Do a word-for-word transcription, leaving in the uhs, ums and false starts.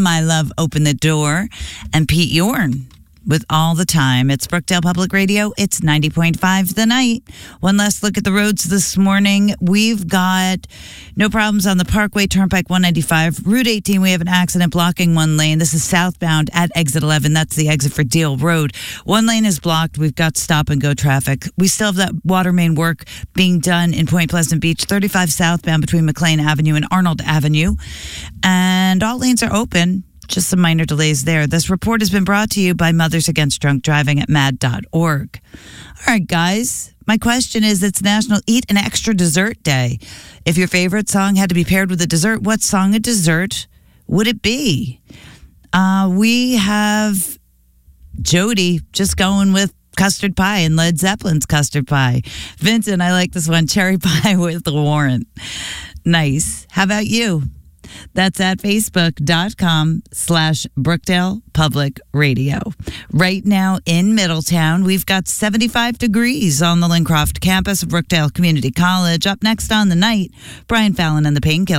My Love Open the Door, and Pete Yorn with All the Time. It's Brookdale Public Radio. It's ninety point five The Night. One last look at the roads this morning. We've got no problems on the Parkway, Turnpike one ninety-five. Route eighteen, we have an accident blocking one lane. This is southbound at exit eleven. That's the exit for Deal Road. One lane is blocked. We've got stop and go traffic. We still have that water main work being done in Point Pleasant Beach, thirty-five southbound between McLean Avenue and Arnold Avenue. And all lanes are open. Just some minor delays there. This report has been brought to you by Mothers Against Drunk Driving at mad dot org. All right, guys. My question is, it's National Eat an Extra Dessert Day. If your favorite song had to be paired with a dessert, what song of dessert would it be? Uh, we have Jody just going with custard pie and Led Zeppelin's custard pie. Vincent, I like this one, cherry pie with the warrant. Nice. How about you? That's at facebook.com slash Brookdale Public Radio. Right now in Middletown, we've got seventy-five degrees on the Lincroft campus of Brookdale Community College. Up next on The Night, Brian Fallon and the Painkillers.